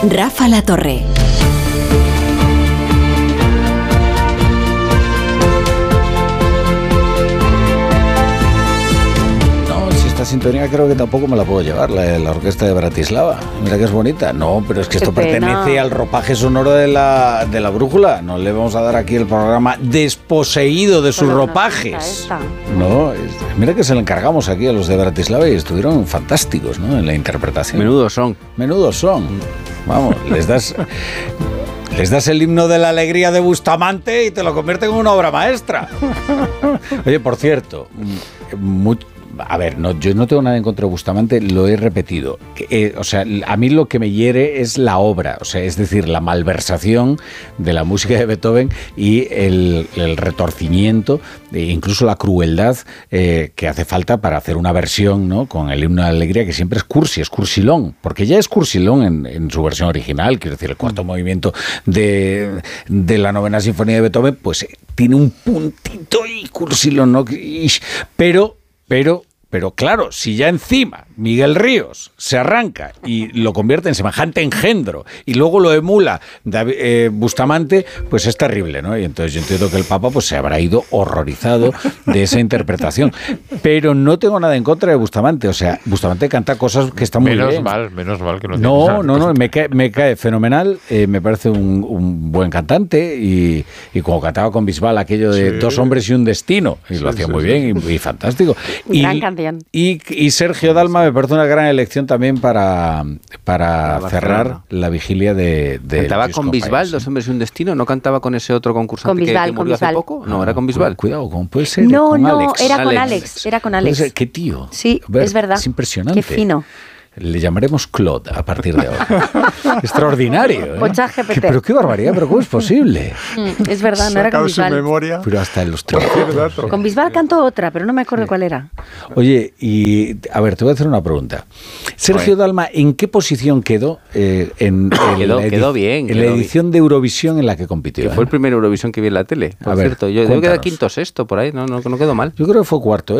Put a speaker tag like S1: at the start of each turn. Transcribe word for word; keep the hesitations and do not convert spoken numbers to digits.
S1: Rafa La Torre.
S2: Esta sintonía creo que tampoco me la puedo llevar, la, la orquesta de Bratislava. Mira que es bonita. No, pero es que esto pertenece al ropaje sonoro de la, de la brújula. No le vamos a dar aquí el programa desposeído de sus pero ropajes. No, es, mira que se lo encargamos aquí a los de Bratislava y estuvieron fantásticos, ¿no? En la interpretación.
S3: Menudos son.
S2: Menudos son. Vamos, les das... Les das el himno de la alegría de Bustamante y te lo convierten en una obra maestra. Oye, por cierto, muy, a ver, no, yo no tengo nada en contra de Bustamante, lo he repetido. Que, eh, o sea, a mí lo que me hiere es la obra, o sea, es decir, la malversación de la música de Beethoven y el, el retorcimiento, e incluso la crueldad eh, que hace falta para hacer una versión, ¿no?, con el himno de la alegría, que siempre es cursi, es cursilón, porque ya es cursilón en, en su versión original, quiero decir, el cuarto mm. movimiento de, de la novena sinfonía de Beethoven, pues eh, tiene un puntito y cursilón, ¿no? Pero, pero... Pero claro, si ya encima Miguel Ríos se arranca y lo convierte en semejante engendro y luego lo emula David, eh, Bustamante, pues es terrible, ¿no? Y entonces yo entiendo que el Papa pues se habrá ido horrorizado de esa interpretación. Pero no tengo nada en contra de Bustamante. O sea, Bustamante canta cosas que están muy
S4: menos
S2: bien.
S4: Menos mal, menos mal que no
S2: No,
S4: tiene
S2: no, no, me cae, me cae fenomenal. Eh, me parece un, un buen cantante y, y como cantaba con Bisbal aquello de sí. Dos hombres y un destino, y sí, lo hacía sí, muy sí. bien y, y fantástico.
S5: Gran
S2: y,
S5: canción.
S2: Y, y Sergio Dalma me parece una gran elección también para, para cerrar la vigilia de... de
S3: ¿Cantaba con Bisbal, Dos hombres y un destino? ¿No cantaba con ese otro concursante
S5: con Bisbal,
S3: que, que murió
S5: con
S3: hace poco? No, era con Bisbal.
S2: Cuidado, ¿cómo puede ser?
S5: No,
S2: con
S5: no,
S2: Alex.
S5: era con
S3: Alex.
S5: Alex, era con Alex.
S2: ¿Qué tío?
S5: Sí,
S2: Ver,
S5: es verdad.
S2: Es impresionante.
S5: Qué fino.
S2: Le llamaremos Claude a partir de ahora. Extraordinario, ¿eh?
S5: Pocha G P T.
S2: ¿Qué, pero qué barbaridad, pero ¿cómo es posible?
S5: Mm, es verdad, no era con Bisbal.
S4: Memoria.
S2: Pero hasta en los trabajos.
S5: Con Bisbal cantó otra, pero no me acuerdo sí. cuál era.
S2: Oye, y a ver, te voy a hacer una pregunta. Sergio Dalma, ¿en qué posición quedó eh, en, en,
S3: quedó,
S2: la, edi-
S3: quedó bien,
S2: en
S3: quedó
S2: la edición
S3: bien.
S2: de Eurovisión en la que compitió?
S3: Que
S2: ¿eh?
S3: fue el primer Eurovisión que vi en la tele, por
S2: a ver,
S3: cierto. Yo
S2: cuéntanos.
S3: creo que era quinto o sexto, por ahí, no, no, no quedó mal.
S2: Yo creo que fue cuarto, ¿eh?